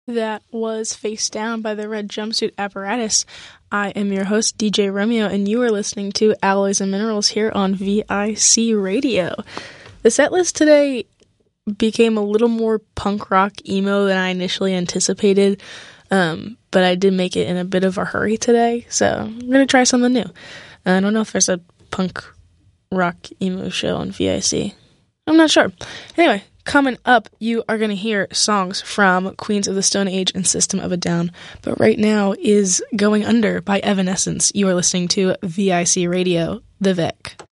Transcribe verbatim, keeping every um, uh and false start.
That was Face Down by the Red Jumpsuit Apparatus. I am your host, D J Romeo, and you are listening to Alloys and Minerals here on V I C Radio. The set list today became a little more punk rock emo than I initially anticipated, um, but I did make it in a bit of a hurry today, so I'm going to try something new. Uh, I don't know if there's a punk rock emo show on V I C. I'm not sure. Anyway, coming up, you are going to hear songs from Queens of the Stone Age and System of a Down, but right now is Going Under by Evanescence. You are listening to V I C Radio, The Vic.